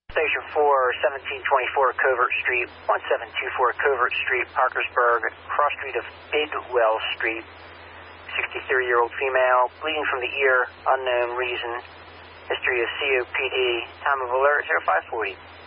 Station 4, 1724 Covert Street, 1724 Covert Street, Parkersburg, cross street of Bidwell Street. 63-year-old female, bleeding from the ear, unknown reason. History of COPD. Time of alert 0540.